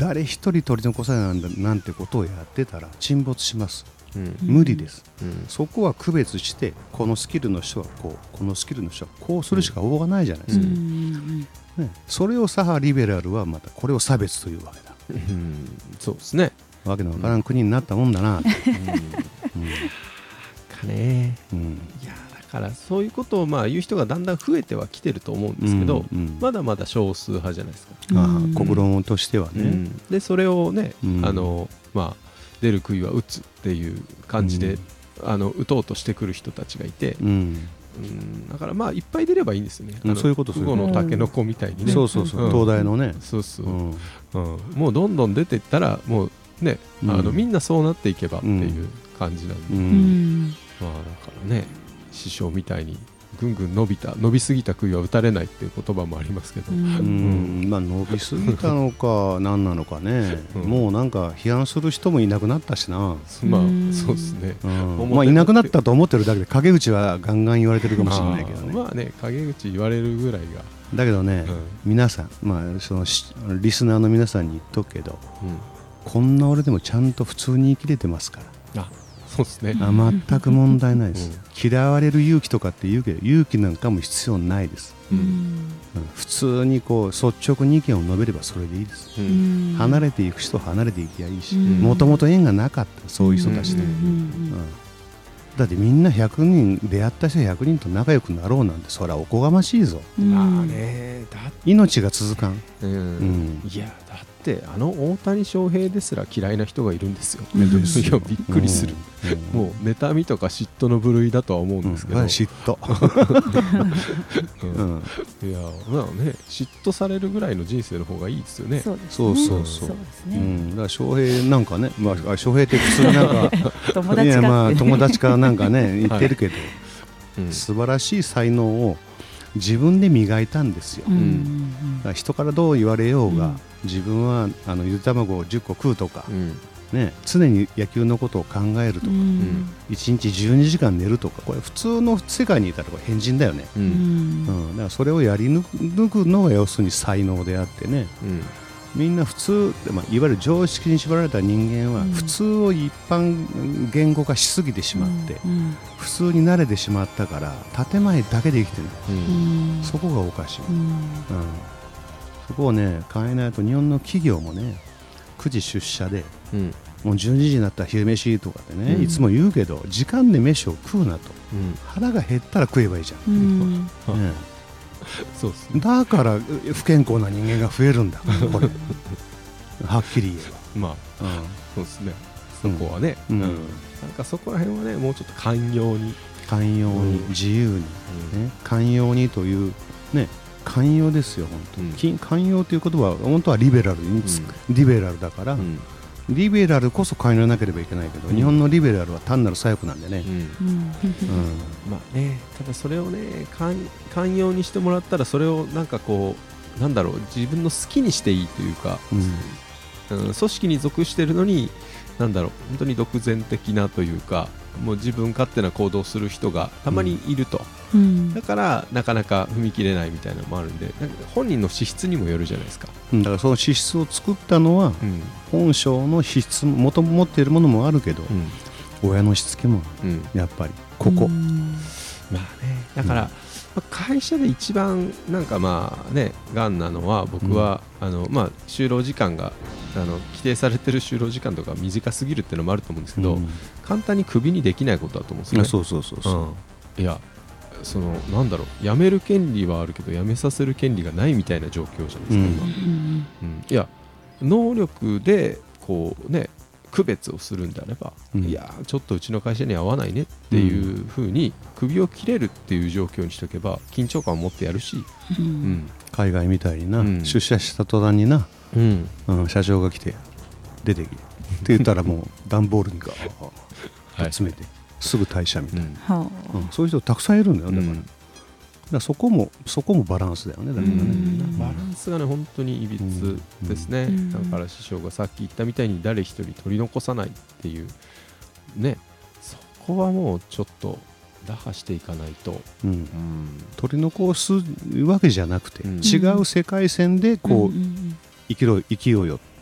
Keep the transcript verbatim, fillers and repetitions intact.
誰一人取り残さないなんだなんてことをやってたら沈没します、 うん、 無理です、 うん、 そこは区別してこのスキルの人はこうこのスキルの人はこうするしか方法がないじゃないですか、 うんね、それを左派リベラルはまたこれを差別というわけだ、 うん、そうですね、 わけのわからん国になったもんだなって、 うんうん、かね、うん、いやだからそういうことをまあ言う人がだんだん増えてはきてると思うんですけど、うんうん、まだまだ少数派じゃないですか、 ああ国論としてはね、うん、 でそれをね、うん、あのまあ出る杭は打つっていう感じで、うん、あの打とうとしてくる人たちがいて、うんうん、だからまあいっぱい出ればいいんですよね、 うん、そういうことそういうこと、 ウゴのタケノコみたいにね、 そうそうそう、うん、東大のね、 そうそう、うんうん、もうどんどん出ていったらもうね、うん、あのみんなそうなっていけばっていう感じなんで、うん、まあだからね師匠みたいにぐんぐん伸びた伸びすぎた杭は打たれないっていう言葉もありますけど、うんうん、まあ伸びすぎたのか何なのかね、うん、もうなんか批判する人もいなくなったしな、まあそうですね、 うん、まあいなくなったと思ってるだけで陰口はガンガン言われてるかもしれないけどね、 まあね陰口言われるぐらいがだけどね、うん、皆さん、まあ、そのリスナーの皆さんに言っとくけど、うん、こんな俺でもちゃんと普通に生きれてますから、 あそうですね、 あ全く問題ないです、うん、嫌われる勇気とかって言うけど勇気なんかも必要ないです、うんうん、普通にこう率直に意見を述べればそれでいいです、うん、離れていく人は離れていきゃいいし、もともと縁がなかったそういう人たちで、うんうんうん、だってみんなひゃくにん出会った人ひゃくにんと仲良くなろうなんてそりゃおこがましいぞ、 まあね、だ命が続かん、 うんうん、いやだってあの大谷翔平ですら嫌いな人がいるんですよ、うん、いやびっくりする、うん、もう妬みとか嫉妬の部類だとは思うんですけど、うん、 嫉妬、 うん、いやまあね嫉妬されるぐらいの人生の方がいいですよね、 そうですね、 そうそうそう、そうですね、うん、だから翔平なんかね、まあ、翔平って普通なんか友達かいやまあ友達かなんかね言ってるけど、はい、うん、素晴らしい才能を自分で磨いたんですよ、うん、だから人からどう言われようが、うん、自分はあのゆで卵をじゅっこ食うとか、うんね、常に野球のことを考えるとか、うん、いちにちじゅうにじかん寝るとかこれ普通の世界にいたらこれ変人だよね、うんうん、だからそれをやり抜くのが要するに才能であってね、うん、みんな普通、まあ、いわゆる常識に縛られた人間は普通を一般言語化しすぎてしまって、うん、普通に慣れてしまったから建前だけで生きてる、うん、そこがおかしい、うんうん、そこをね変えないと日本の企業もねくじ出社で、うん、もうじゅうにじになったら昼飯とかってね、うん、いつも言うけど時間で飯を食うなと、うん、腹が減ったら食えばいいじゃん、うんね、そうですね、だから不健康な人間が増えるんだこれはっきり言えばまあ、うん、そうですね、そこはね、うんうん、なんかそこら辺はねもうちょっと寛容に寛容に、うん、自由に、ね、寛容にというね寛容ですよ本当に、うん、寛容という言葉は本当はリベラルにつく、うん、リベラルだから、うん、リベラルこそ寛容なければいけないけど、うん、日本のリベラルは単なる左翼なんでね、うんうん、 まあねただそれをね寛容にしてもらったらそれをなんかこうなんだろう自分の好きにしていいというか、うんうん、組織に属してるのになんだろう本当に独善的なというかもう自分勝手な行動する人がたまにいると、うん、だからなかなか踏み切れないみたいなのもあるんでなんか本人の資質にもよるじゃないですか、 うん、だからその資質を作ったのは、うん、本性の資質もとも持っているものもあるけど、うん、親のしつけも、うん、やっぱりここ、うん、 まあねだから、うん、会社で一番なんかまあねがんなのは僕は、うん、あのまあ就労時間があの規定されてる就労時間とか短すぎるっていうのもあると思うんですけど、うん、簡単にクビにできないことだと思うんですよね。 そうそうそうそう、うん、 いやそのなんだろう辞める権利はあるけど辞めさせる権利がないみたいな状況じゃないですか、うんうんうん、いや能力でこうね区別をするんであれば、うん、いやちょっとうちの会社に合わないねっていう風に首を切れるっていう状況にしておけば緊張感を持ってやるし、 うんうん、海外みたいにな、うん、出社した途端にな、うんうん、社長が来て出てきてって言ったらもう段ボールにガーッと詰めて、はい、すぐ退社みたいな、うんうん、そういう人たくさんいるんだよだから、うん、だからそこもそこもバランスだよねだからね、うん、 バランスがね本当にいびつですね、うん、だから師匠がさっき言ったみたいに誰一人取り残さないっていうねそこはもうちょっと打破していかないと、うんうん、 取り残すわけじゃなくて、うん、違う世界線でこう、うん、生きろ生きようよ